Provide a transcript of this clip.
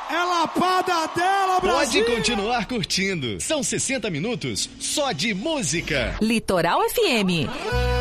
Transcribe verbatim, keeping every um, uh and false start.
É lapada dela, Brasil! Pode continuar curtindo. São sessenta minutos só de música. Litoral F M.